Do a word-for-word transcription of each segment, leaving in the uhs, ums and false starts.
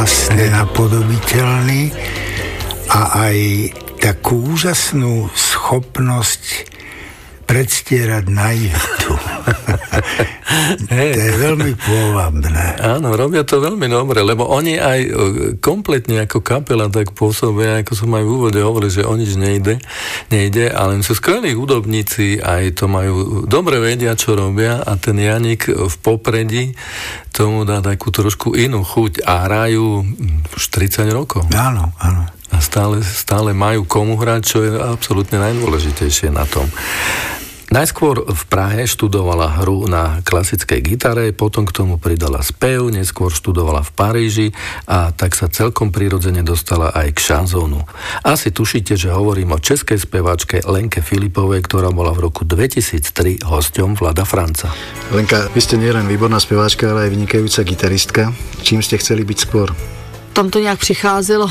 hlas nenapodobiteľný a aj takú úžasnú schopnosť predstierať naivitu. Hey. To je veľmi pôvabné. Áno, robia to veľmi dobre, lebo oni aj kompletne ako kapela tak pôsobia, ako som aj v úvode hovoril, že o nič nejde, nejde, ale sú skvelí hudobníci, aj to majú, dobre vedia, čo robia a ten Janik v popredí tomu dá takú trošku inú chuť a hrajú už tridsať rokov. Áno, áno. A stále, stále majú komu hrať, čo je absolútne najdôležitejšie na tom. Najskôr v Prahe študovala hru na klasickej gitare, potom k tomu pridala spev, neskôr študovala v Paríži a tak sa celkom prirodzene dostala aj k šanzónu. Asi tušíte, že hovorím o českej speváčke Lenke Filipovej, ktorá bola v roku dvetisíctri hosťom Vlada Franca. Lenka, vy ste nielen výborná speváčka, ale aj vynikajúca gitaristka. Čím ste chceli byť skôr? Tam to nějak přicházelo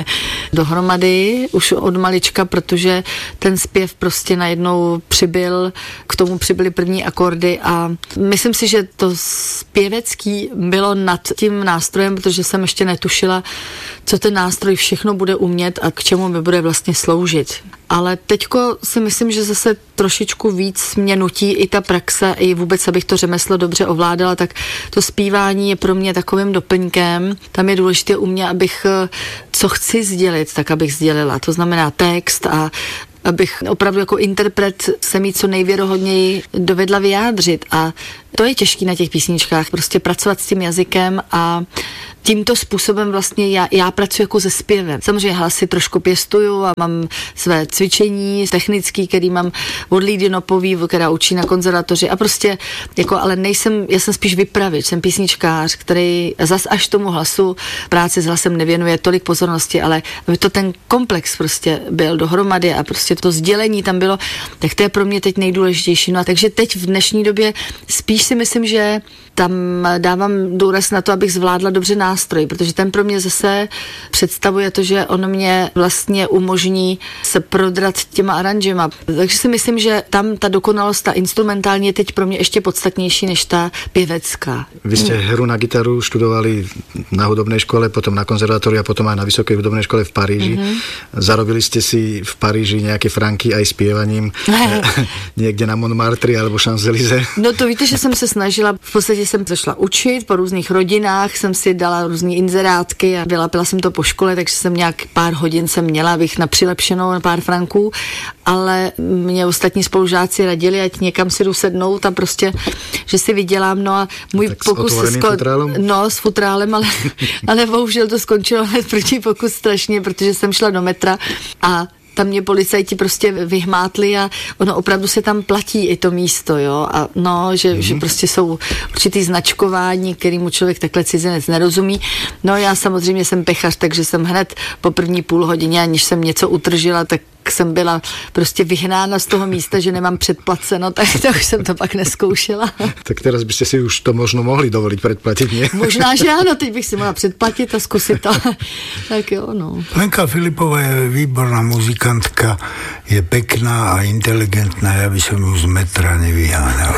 dohromady už od malička, protože ten zpěv prostě najednou přibyl, k tomu přibyly první akordy a myslím si, že to zpěvecký bylo nad tím nástrojem, protože jsem ještě netušila, co ten nástroj všechno bude umět a k čemu mi bude vlastně sloužit. Ale teďko si myslím, že zase trošičku víc mě nutí i ta praxe, i vůbec, abych to řemeslo dobře ovládala, tak to zpívání je pro mě takovým doplňkem. Tam je důležité u mě, abych co chci sdělit, tak abych sdělila. To znamená text a abych opravdu jako interpret se mi co nejvěrohodněji dovedla vyjádřit. A to je těžký na těch písničkách, prostě pracovat s tím jazykem a tímto způsobem vlastně já, já pracuji jako se zpěvem. Samozřejmě hlasy trošku pěstuju a mám své cvičení technický, který mám od Lídy Nopový, která učí na konzervatoři a prostě jako, ale nejsem, já jsem spíš vypravič, jsem písničkář, který zas až tomu hlasu práci s hlasem nevěnuje tolik pozornosti, ale aby to ten komplex prostě byl dohromady a prostě to sdělení tam bylo, tak to je pro mě teď nejdůležitější. No a takže teď v dnešní době spíš si myslím, že tam dávám důraz na to, abych zvládla dobře nástroj, protože ten pro mě zase představuje to, že on mě vlastně umožní se prodrat těma aranžema. Takže si myslím, že tam ta dokonalost, ta instrumentální je teď pro mě ještě podstatnější než ta pěvecká. Vy ste hru na gitaru študovali na hudobnej škole, potom na konzervatóriu a potom aj na vysokej hudobnej škole v Paríži. Mm-hmm. Zarobili ste si v Paríži nejaké franky aj spievaním niekde na Montmartre alebo Champs-Élysées? No to víte, že jsem se snažila, v podstatě jsem zašla učit po různých rodinách, jsem si dala různý inzerátky a vylapila jsem to po škole, takže jsem nějak pár hodin jsem měla, abych na přilepšenou na pár franků, ale mě ostatní spolužáci radili, ať někam si jdu sednout a prostě, že si vydělám, no a můj tak pokus s sko- no s futrálem, ale, ale bohužel to skončilo hned první pokus strašně, protože jsem šla do metra a tam mě policajti prostě vyhmátli a ono opravdu se tam platí i to místo, jo, a no, že, mm. že prostě jsou určitý značkování, kterýmu člověk takhle cizinec nerozumí. No já samozřejmě jsem pechař, takže jsem hned po první půl hodině, aniž jsem něco utržila, tak jsem byla prostě vyhnána z toho místa, že nemám předplaceno, tak to už jsem to pak neskoušela. Tak teraz byste si už to možno mohli dovoliť predplatiť, nie? Možná, že áno, teď bych si mohla předplatit a zkusit to. Tak jo, no. Lenka Filipová je výborná muzikantka, je pekná a inteligentná, ja by som ju z metra nevyháňal.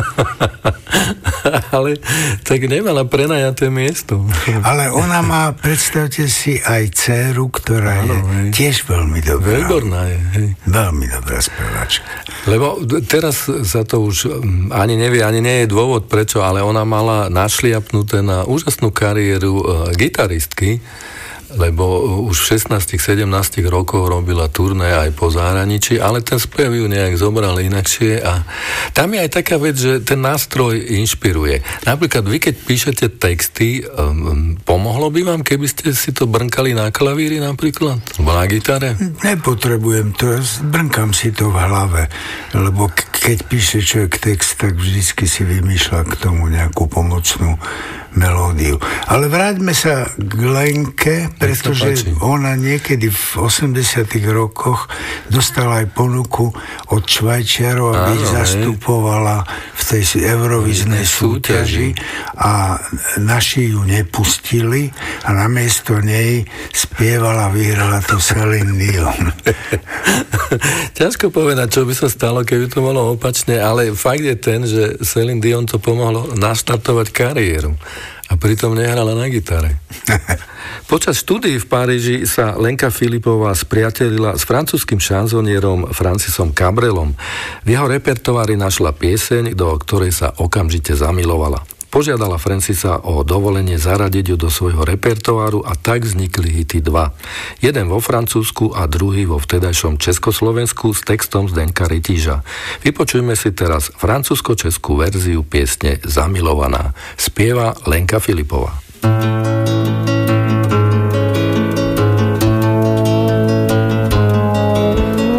Ale tak nemala prenajaté miesto. Ale ona má, predstavte si, aj dceru, ktorá áno, je hej. tiež veľmi dobrá. Výborná je, hej. Veľmi dobrá speváčka. Lebo teraz sa to už ani nevie, ani nie je dôvod prečo, ale ona mala našliapnuté na úžasnú kariéru uh, gitaristky, lebo už v šestnástich sedemnástich rokoch robila turné aj po zahraničí, ale ten spev ju nejak zobral inakšie a tam je aj taká vec, že ten nástroj inšpiruje. Napríklad vy, keď píšete texty, um, pomohlo by vám, keby ste si to brnkali na klavíri napríklad? Alebo na gitare? Nepotrebujem to, brnkam si to v hlave, lebo k- keď píše človek text, tak vždycky si vymýšľa k tomu nejakú pomocnú melódiu. Ale vráťme sa k Lenke, pretože ona niekedy v osemdesiatych rokoch dostala aj ponuku od Švajčiarov, aby ich zastupovala v tej eurovíznej súťaži a naši ju nepustili a namiesto nej spievala, vyhrala to Céline Dion. Ťažko povedať, čo by sa stalo, keby to bolo opačne, ale fakt je ten, že Céline Dion to pomohlo naštartovať kariéru. a pritom nehrala na gitare. Počas štúdií v Paríži sa Lenka Filipová spriatelila s francúzskym šanzonierom Francisom Cabrelom. V jeho repertoári našla pieseň, do ktorej sa okamžite zamilovala. Požiadala Francisa o dovolenie zaradiť ju do svojho repertoáru a tak vznikli hity dva. Jeden vo Francúzsku a druhý vo vtedajšom Československu s textom Zdeňka Rytíža. Vypočujme si teraz francúzsko-českú verziu piesne Zamilovaná. Spieva Lenka Filipová.